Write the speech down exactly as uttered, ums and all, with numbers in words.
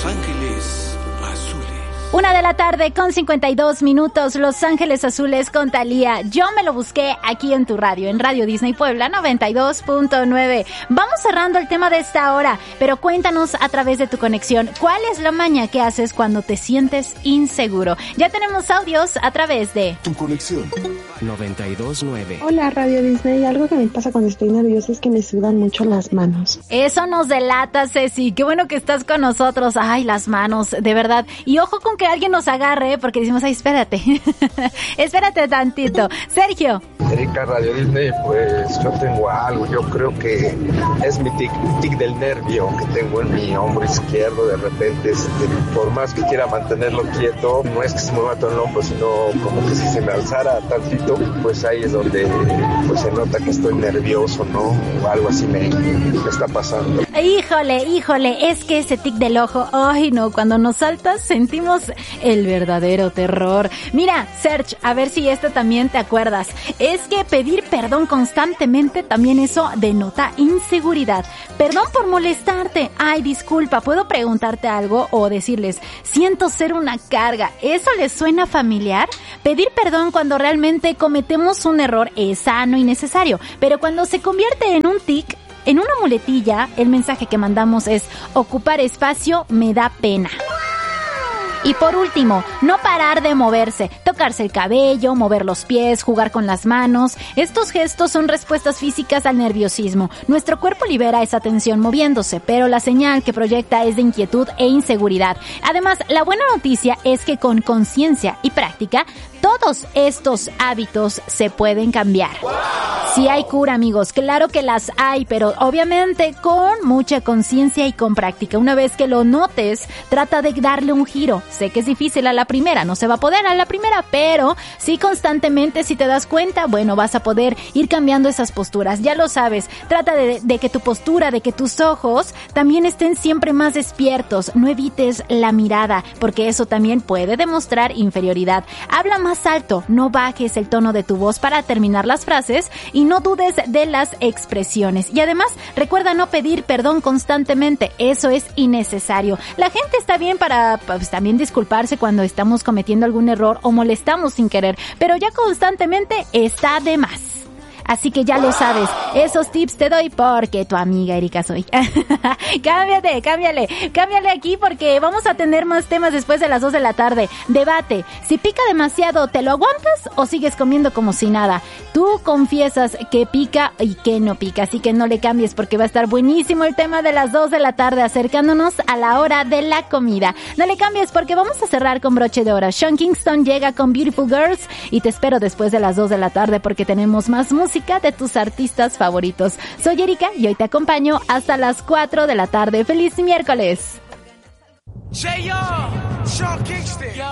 Los Ángeles Azules. Una de la tarde con cincuenta y dos minutos, Los Ángeles Azules con Thalía. Yo me lo busqué aquí en tu radio, en Radio Disney Puebla noventa y dos punto nueve. Vamos cerrando el tema de esta hora, pero cuéntanos a través de tu conexión, ¿cuál es la maña que haces cuando te sientes inseguro? Ya tenemos audios a través de Tu Conexión noventa y dos punto nueve. Hola, Radio Disney. Algo que me pasa cuando estoy nerviosa es que me sudan mucho las manos. Eso nos delata, Ceci. Qué bueno que estás con nosotros. Ay, las manos, de verdad. Y ojo con que alguien nos agarre, porque decimos, ay, espérate. Espérate tantito. Sergio. Erika, Radio Disney, pues yo tengo algo. Yo creo que es mi tic, tic del nervio que tengo en mi hombro izquierdo. De repente, este, por más que quiera mantenerlo quieto, no es que se mueva todo el hombro, sino como que si se me alzara tantito, pues ahí es donde pues se nota que estoy nervioso, ¿no? O algo así me, me está pasando. Híjole, híjole, es que ese tic del ojo, ay no, cuando nos saltas sentimos el verdadero terror. Mira, Serge, a ver si esto también te acuerdas. Es que pedir perdón constantemente también eso denota inseguridad. Perdón por molestarte. Ay, disculpa, ¿puedo preguntarte algo? O decirles, siento ser una carga. ¿Eso les suena familiar? Pedir perdón cuando realmente cometemos un error es sano y necesario, pero cuando se convierte en un tic, en una muletilla, el mensaje que mandamos es ocupar espacio me da pena. Y por último, no parar de moverse, tocarse el cabello, mover los pies, jugar con las manos. Estos gestos son respuestas físicas al nerviosismo. Nuestro cuerpo libera esa tensión moviéndose, pero la señal que proyecta es de inquietud e inseguridad. Además, la buena noticia es que con conciencia y práctica, todos estos hábitos se pueden cambiar. Sí hay cura, amigos, claro que las hay, pero obviamente con mucha conciencia y con práctica. Una vez que lo notes, trata de darle un giro. Sé que es difícil a la primera, no se va a poder a la primera, pero sí constantemente, si te das cuenta, bueno, vas a poder ir cambiando esas posturas. Ya lo sabes, trata de, de que tu postura, de que tus ojos también estén siempre más despiertos. No evites la mirada, porque eso también puede demostrar inferioridad. Habla más alto, no bajes el tono de tu voz para terminar las frases y no dudes de las expresiones. Y además, recuerda no pedir perdón constantemente, eso es innecesario. La gente está bien para, pues, también disculparse cuando estamos cometiendo algún error o molestamos sin querer, pero ya constantemente está de más. Así que ya lo sabes, esos tips te doy porque tu amiga Erika soy. Cámbiate, cámbiale, cámbiale aquí porque vamos a tener más temas después de las dos de la tarde. Debate, si pica demasiado, ¿te lo aguantas o sigues comiendo como si nada? Tú confiesas que pica y que no pica, así que no le cambies porque va a estar buenísimo el tema de las dos de la tarde acercándonos a la hora de la comida. No le cambies porque vamos a cerrar con broche de oro. Sean Kingston llega con Beautiful Girls y te espero después de las dos de la tarde porque tenemos más música de tus artistas favoritos. Soy Erika y hoy te acompaño hasta las cuatro de la tarde. ¡Feliz miércoles! Say yo, Sean Kingston.